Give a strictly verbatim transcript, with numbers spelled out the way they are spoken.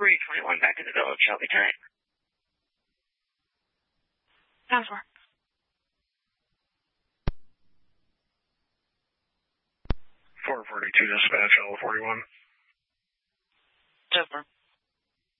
three twenty-one back in the village, Shelby tonight. Sounds work. four forty-two dispatch, L forty-one. Over.